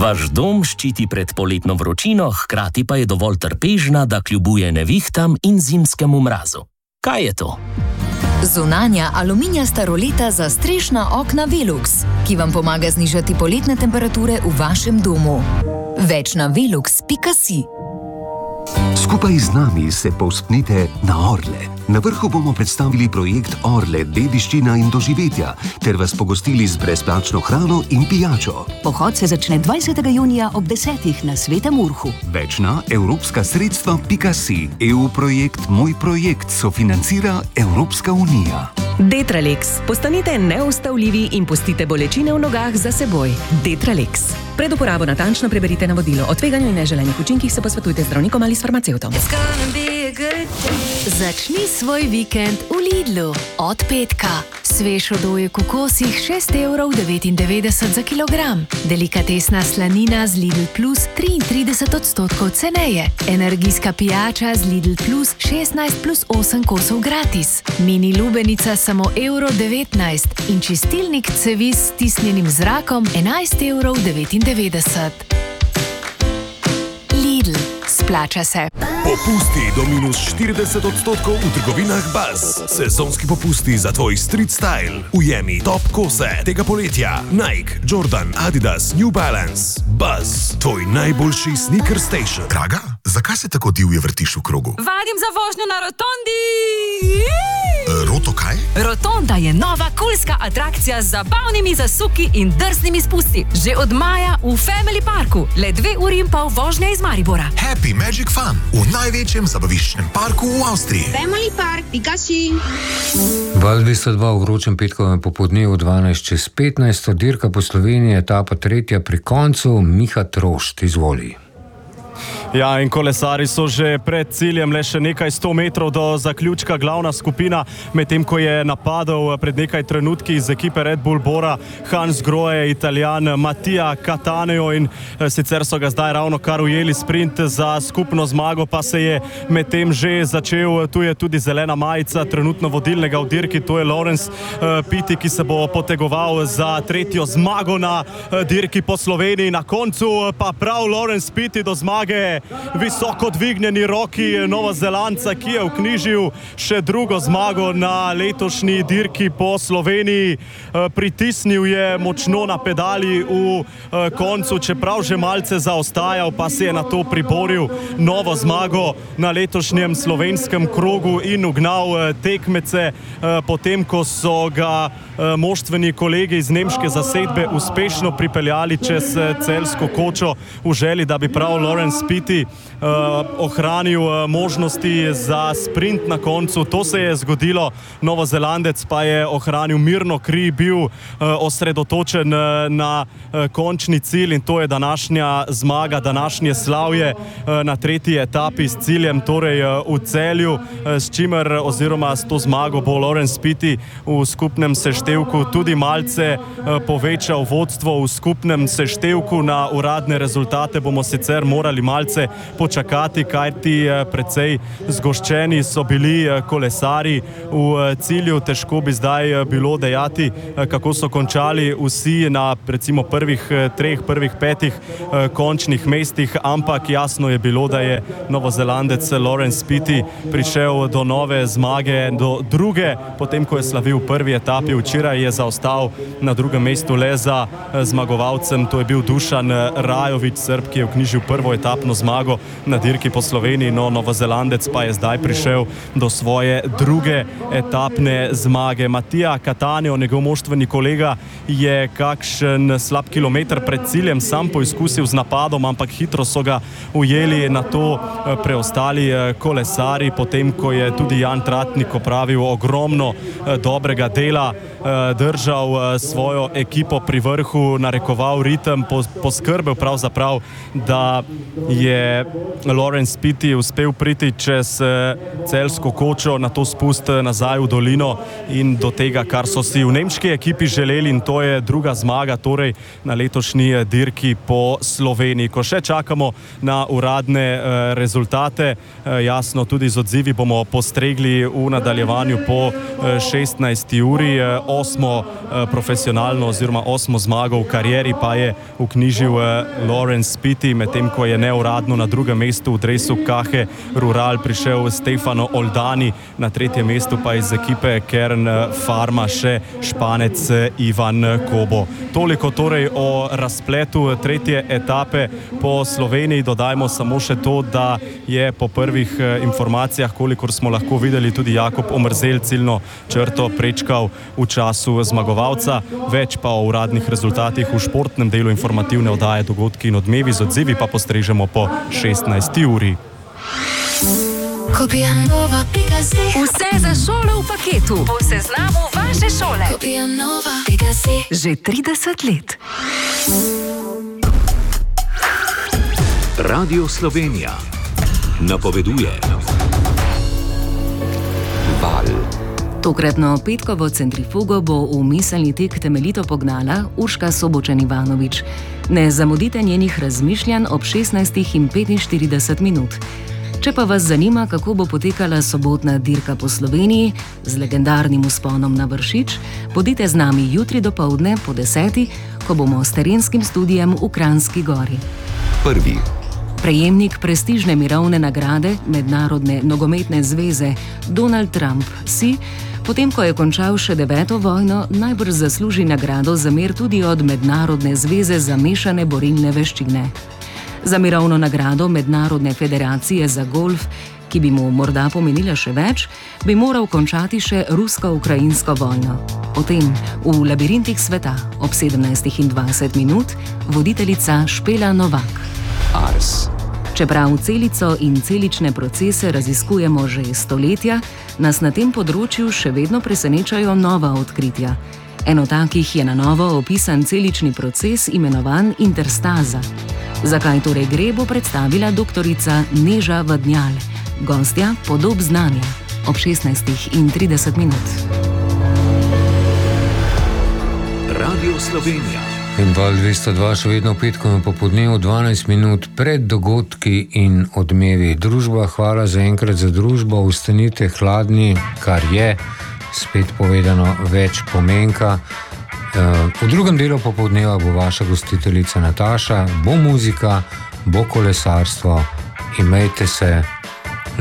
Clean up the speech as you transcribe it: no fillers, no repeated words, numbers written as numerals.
Vaš dom ščiti pred poletno vročino, hkrati pa je dovolj trpežna, da kljubuje nevihtam in zimskemu mrazu. Kaj je to? Zunanja aluminijasta roleta za strešna okna Velux, ki vam pomaga znižati poletne temperature v vašem domu. Več na velux.si. Skupaj z nami se povzpnite na Orle. Na vrhu bomo predstavili projekt Orle, dediščina in doživetja, ter vas pogostili z brezplačno hrano in pijačo. Pohod se začne 20. junija ob 10. na Svetem Urhu. Več na evropskasredstva.si. EU projekt Moj projekt sofinancira Evropska unija. Detralex. Postanite neustavljivi in pustite bolečine v nogah za seboj. Detralex. Pred uporabo natančno preberite navodilo. O tveganju in neželenih učinkih se posvetujte z zdravnikom ali s farmacevtom. Začni svoj vikend v Lidlu. Od petka. Svež odoje kokosih 6,99 € za kilogram. Delikatesna slanina z Lidl Plus 33% ceneje. Energijska pijača z Lidl Plus 16+8 kosov gratis. Mini lubenica samo €19 in čistilnik cevi s stisnjenim zrakom 11,99 €. Lidl. Splača se. Popusti do -40% v trgovinah Buzz. Sezonski popusti za tvoj street style. Ujemi top kose tega poletja. Nike, Jordan, Adidas, New Balance. Buzz, tvoj najboljši sneaker station. Draga, zakaj se tako divje vrtiš v krogu? Vadim za vožnjo na rotondi! Roto kaj? Rotonda je nova kulska atrakcija z zabavnimi zasuki in drznimi spusti. Že od maja v Family Parku. Le 2,5 ure vožnje iz Maribora. Happy Magic Fun v največjem zabaviščnem parku v Avstriji. Family Park, Pikachu. Val 202 v vročem petkovem popoldnevu 12:15, dirka po Sloveniji, etapa 3. pri koncu, Miha Trošt, izvoli. Ja, in kolesari so že pred ciljem, le še nekaj 100 metrov do zaključka glavna skupina, medtem ko je napadal pred nekaj trenutki iz ekipe Red Bull Bora Hans Grohe, Italijan Mattia Cattaneo, in sicer so ga zdaj ravno kar ujeli sprint za skupno zmago, pa se je medtem že začel. Tu je tudi zelena majica trenutno vodilnega v dirki, to je Laurens Pitty, ki se bo potegoval za 3. zmago na dirki po Sloveniji. Na koncu pa prav Laurens Pitty do zmage, visoko dvignjeni roki Novozelandca, ki je vknjižil še 2. zmago na letošnji dirki po Sloveniji. Pritisnil je močno na pedali v koncu, čeprav že malce zaostajal, pa se je na to priboril novo zmago na letošnjem slovenskem krogu in ugnal tekmece, potem ko so ga moštveni kolegi iz nemške zasedbe uspešno pripeljali čez celjsko kočo v želji, da bi prav Laurens Pitty ohranil možnosti za sprint na koncu. To se je zgodilo, Novozelandec pa je ohranil mirno kri, bil osredotočen na končni cilj, in to je današnja zmaga, današnje slavje na 3. etapi s ciljem torej v Celju, s čimer oziroma s to zmago bo Laurens Pitty v skupnem seštevku tudi malce povečal vodstvo. V skupnem seštevku na uradne rezultate bomo sicer morali malce počakati, kajti precej zgoščeni so bili kolesari v cilju. Težko bi zdaj bilo dejati, kako so končali vsi na recimo prvih 5 končnih mestih, ampak jasno je bilo, da je Novozelandec Laurens Pitty prišel do nove zmage, do druge, potem ko je slavil v prvi etapi. Včeraj je zaostal na 2. mestu le za zmagovalcem, to je bil Dušan Rajović, Srb, ki je vknjižil prvo etapno zmago na dirki po Sloveniji. No, Novozelandec pa je zdaj prišel do svoje 2. etapne zmage. Mattia Cattaneo, njegov moštveni kolega, je kakšen slab kilometer pred ciljem sam poizkusil z napadom, ampak hitro so ga ujeli na to preostali kolesari, potem ko je tudi Jan Tratnik opravil ogromno dobrega dela, držal svojo ekipo pri vrhu, narekoval ritem, poskrbel pravzaprav, da je je Lawrence Pitty uspel priti čez Celjsko kočo, na to spust nazaj v dolino in do tega, kar so si v nemški ekipi želeli, in to je druga zmaga torej na letošnji dirki po Sloveniji. Ko še čakamo na uradne rezultate, jasno tudi z odzivi bomo postregli v nadaljevanju po 16. uri. 8. profesionalno oziroma 8. zmago v karieri pa je vknjižil Lawrence Pitty, medtem ko je neuradno na drugem mestu v dresu Caja Rural prišel Stefano Oldani, na 3. mestu pa iz ekipe Kern Pharma še Španec Ivan Kobo. Toliko torej o razpletu 3. etape po Sloveniji. Dodajmo samo še to, da je po prvih informacijah, kolikor smo lahko videli, tudi Jakob Omerzel ciljno črto prečkal v času zmagovalca. Več pa o uradnih rezultatih v športnem delu informativne oddaje Dogodki in odmevi, z odzivi pa postrežemo po 16. uri. Vse za šolo v paketu. Po seznamu vaše šole. Že 30 let. Radio Slovenija napoveduje Val. Tokratno petkovo centrifugo bo v miselni tek temeljito pognala Urška Sobočan-Ivanović. Ne zamudite njenih razmišljanj ob 16:45. Če pa vas zanima, kako bo potekala sobotna dirka po Sloveniji z legendarnim vzponom na Vršič, bodite z nami jutri dopoldne po 10, ko bomo s terenskim studijem v Kranjski Gori. Prvi. Prejemnik prestižne mirovne nagrade Mednarodne nogometne zveze Donald Trump si, potem ko je končal še 9. vojno, najbrž zasluži nagrado za mir tudi od Mednarodne zveze za mešane borilne veščine. Za mirovno nagrado Mednarodne federacije za golf, ki bi mu morda pomenila še več, bi moral končati še rusko-ukrajinsko vojno. O tem v Labirintih sveta ob 17:20 voditeljica Špela Novak. Ars. Čeprav celico in celične procese raziskujemo že stoletja, nas na tem področju še vedno presenečajo nova odkritja. Eno takih je na novo opisan celični proces imenovan interstaza. Zakaj torej gre, bo predstavila doktorica Neža Vadnjal, gostja Podob znanja ob 16:30. Radio Slovenija. In Val 202 še vedno petkom popoldnevu 12 minut pred dogodki in odmevi. Družba, hvala za enkrat za družbo, ostanite hladni, kar je, spet povedano, več pomenka. V drugem delu popoldneva bo vaša gostiteljica Nataša, bo muzika, bo kolesarstvo. Imejte se.